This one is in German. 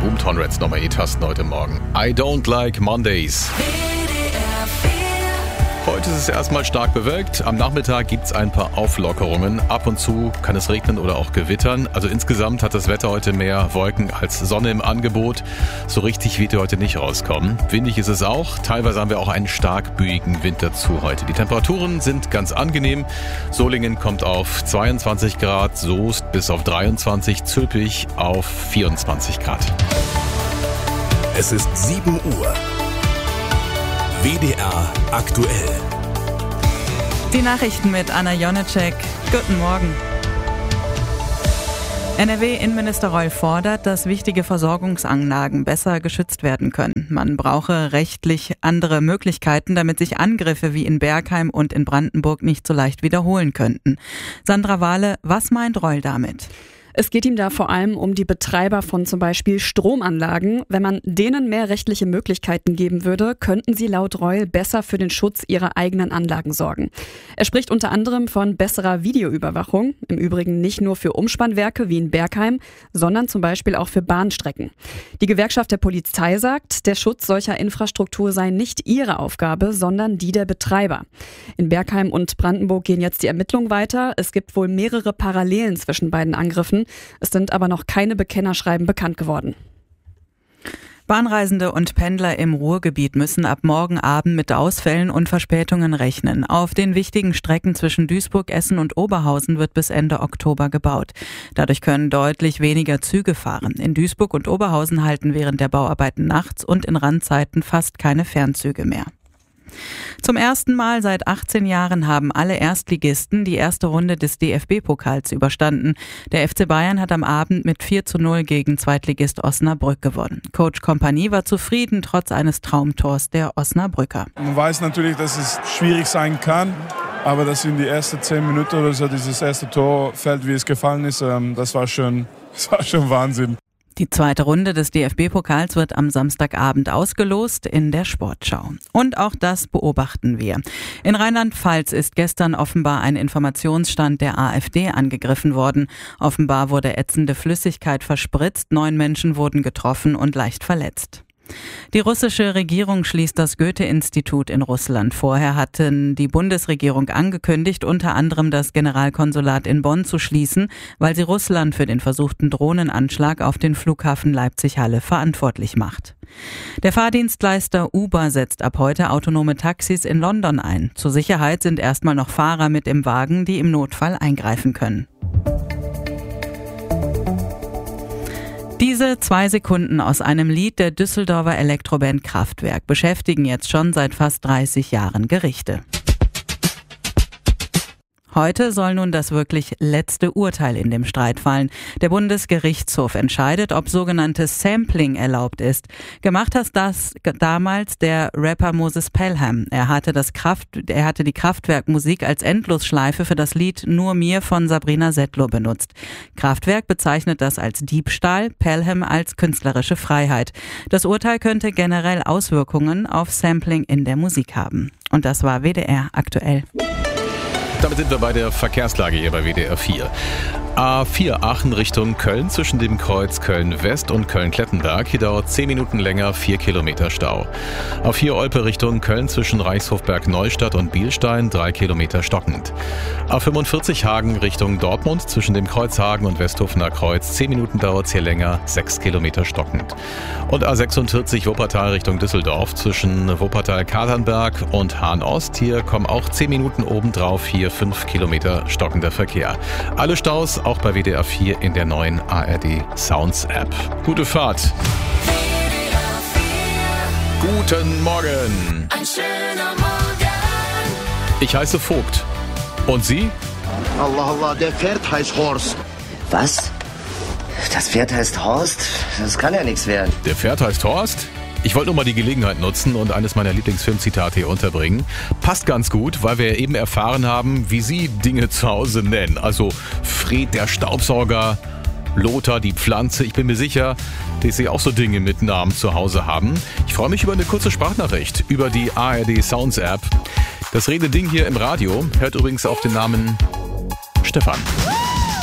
Boomtown Rats nochmal E-Tasten heute Morgen. I don't like Mondays. Heute ist es erstmal stark bewölkt. Am Nachmittag gibt es ein paar Auflockerungen. Ab und zu kann es regnen oder auch gewittern. Also insgesamt hat das Wetter heute mehr Wolken als Sonne im Angebot. So richtig wird heute nicht rauskommen. Windig ist es auch. Teilweise haben wir auch einen stark böigen Wind dazu heute. Die Temperaturen sind ganz angenehm. Solingen kommt auf 22 Grad, Soest bis auf 23, Zülpich auf 24 Grad. Es ist 7 Uhr. WDR aktuell. Die Nachrichten mit Anna Jonecek. Guten Morgen. NRW-Innenminister Reul fordert, dass wichtige Versorgungsanlagen besser geschützt werden können. Man brauche rechtlich andere Möglichkeiten, damit sich Angriffe wie in Bergheim und in Brandenburg nicht so leicht wiederholen könnten. Sandra Wahle, was meint Reul damit? Es geht ihm da vor allem um die Betreiber von zum Beispiel Stromanlagen. Wenn man denen mehr rechtliche Möglichkeiten geben würde, könnten sie laut Reul besser für den Schutz ihrer eigenen Anlagen sorgen. Er spricht unter anderem von besserer Videoüberwachung, im Übrigen nicht nur für Umspannwerke wie in Bergheim, sondern zum Beispiel auch für Bahnstrecken. Die Gewerkschaft der Polizei sagt, der Schutz solcher Infrastruktur sei nicht ihre Aufgabe, sondern die der Betreiber. In Bergheim und Brandenburg gehen jetzt die Ermittlungen weiter. Es gibt wohl mehrere Parallelen zwischen beiden Angriffen. Es sind aber noch keine Bekennerschreiben bekannt geworden. Bahnreisende und Pendler im Ruhrgebiet müssen ab morgen Abend mit Ausfällen und Verspätungen rechnen. Auf den wichtigen Strecken zwischen Duisburg, Essen und Oberhausen wird bis Ende Oktober gebaut. Dadurch können deutlich weniger Züge fahren. In Duisburg und Oberhausen halten während der Bauarbeiten nachts und in Randzeiten fast keine Fernzüge mehr. Zum ersten Mal seit 18 Jahren haben alle Erstligisten die erste Runde des DFB-Pokals überstanden. Der FC Bayern hat am Abend mit 4:0 gegen Zweitligist Osnabrück gewonnen. Coach Kompanie war zufrieden, trotz eines Traumtors der Osnabrücker. Man weiß natürlich, dass es schwierig sein kann, aber dass in die ersten 10 Minuten oder so dieses erste Tor fällt, wie es gefallen ist, das war schon Wahnsinn. Die zweite Runde des DFB-Pokals wird am Samstagabend ausgelost in der Sportschau. Und auch das beobachten wir. In Rheinland-Pfalz ist gestern offenbar ein Informationsstand der AfD angegriffen worden. Offenbar wurde ätzende Flüssigkeit verspritzt, 9 Menschen wurden getroffen und leicht verletzt. Die russische Regierung schließt das Goethe-Institut in Russland. Vorher hatten die Bundesregierung angekündigt, unter anderem das Generalkonsulat in Bonn zu schließen, weil sie Russland für den versuchten Drohnenanschlag auf den Flughafen Leipzig-Halle verantwortlich macht. Der Fahrdienstleister Uber setzt ab heute autonome Taxis in London ein. Zur Sicherheit sind erstmal noch Fahrer mit im Wagen, die im Notfall eingreifen können. Diese 2 Sekunden aus einem Lied der Düsseldorfer Elektroband Kraftwerk beschäftigen jetzt schon seit fast 30 Jahren Gerichte. Heute soll nun das wirklich letzte Urteil in dem Streit fallen. Der Bundesgerichtshof entscheidet, ob sogenanntes Sampling erlaubt ist. Gemacht hat das damals der Rapper Moses Pelham. Er hatte die Kraftwerk-Musik als Endlosschleife für das Lied Nur mir von Sabrina Settler benutzt. Kraftwerk bezeichnet das als Diebstahl, Pelham als künstlerische Freiheit. Das Urteil könnte generell Auswirkungen auf Sampling in der Musik haben. Und das war WDR aktuell. Damit sind wir bei der Verkehrslage hier bei WDR 4. A4 Aachen Richtung Köln zwischen dem Kreuz Köln-West und Köln-Klettenberg. Hier dauert 10 Minuten länger, 4 Kilometer Stau. A4 Olpe Richtung Köln zwischen Reichshofberg-Neustadt und Bielstein, 3 Kilometer stockend. A45 Hagen Richtung Dortmund zwischen dem Kreuz Hagen und Westhofener Kreuz. 10 Minuten dauert es hier länger, 6 Kilometer stockend. Und A46 Wuppertal Richtung Düsseldorf zwischen Wuppertal-Katernberg und Hahn-Ost. Hier kommen auch 10 Minuten obendrauf, hier 5 Kilometer stockender Verkehr. Alle Staus auch bei WDR 4 in der neuen ARD Sounds App. Gute Fahrt. Guten Morgen. Ein schöner Morgen. Ich heiße Vogt. Und Sie? Allah, Allah, der Pferd heißt Horst. Was? Das Pferd heißt Horst? Das kann ja nichts werden. Der Pferd heißt Horst? Ich wollte nur mal die Gelegenheit nutzen und eines meiner Lieblingsfilmzitate hier unterbringen. Passt ganz gut, weil wir eben erfahren haben, wie Sie Dinge zu Hause nennen. Also Fred der Staubsauger, Lothar die Pflanze. Ich bin mir sicher, dass Sie auch so Dinge mit Namen zu Hause haben. Ich freue mich über eine kurze Sprachnachricht über die ARD Sounds App. Das Rededing hier im Radio hört übrigens auf den Namen Stefan.